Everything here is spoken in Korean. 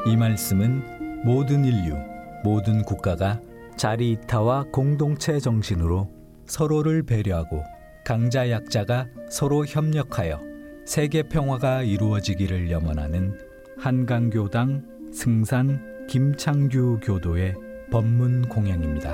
이 말씀은 모든 인류, 모든 국가가 자리이타와 공동체 정신으로 서로를 배려하고 강자 약자가 서로 협력하여 세계 평화가 이루어지기를 염원하는 한강교당 승산 김창규 교도의 법문 공양입니다.